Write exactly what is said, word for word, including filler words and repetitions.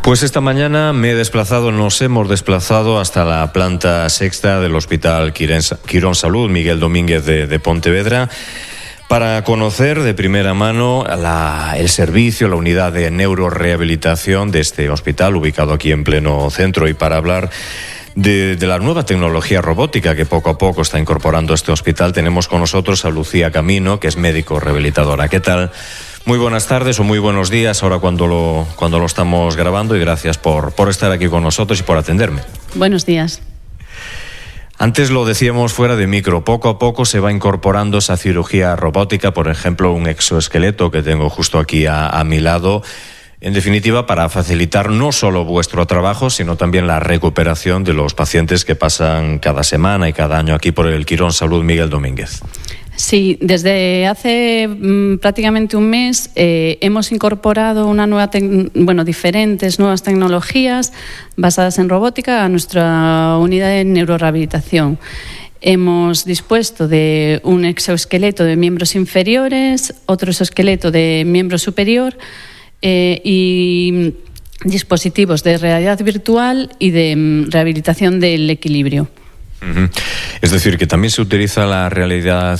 Pues esta mañana me he desplazado, nos hemos desplazado hasta la planta sexta del Hospital Quirón Salud Miguel Domínguez de, de Pontevedra para conocer de primera mano la, el servicio, la unidad de neurorehabilitación de este hospital ubicado aquí en pleno centro, y para hablar De, de la nueva tecnología robótica que poco a poco está incorporando este hospital, tenemos con nosotros a Lucía Camino, que es médico rehabilitadora. ¿Qué tal? Muy buenas tardes o muy buenos días ahora cuando lo, cuando lo estamos grabando, y gracias por, por estar aquí con nosotros y por atenderme. Buenos días. Antes lo decíamos fuera de micro, poco a poco se va incorporando esa cirugía robótica, por ejemplo, un exoesqueleto que tengo justo aquí a, a mi lado. En definitiva, para facilitar no solo vuestro trabajo, sino también la recuperación de los pacientes que pasan cada semana y cada año aquí por el Quirón Salud Miguel Domínguez. Sí, desde hace mmm, prácticamente un mes eh, hemos incorporado una nueva bueno, diferentes nuevas tecnologías basadas en robótica a nuestra unidad de neurorehabilitación. Hemos dispuesto de un exoesqueleto de miembros inferiores, otro exoesqueleto de miembro superior, Eh, y dispositivos de realidad virtual y de um, rehabilitación del equilibrio. Uh-huh. Es decir, que también se utiliza la realidad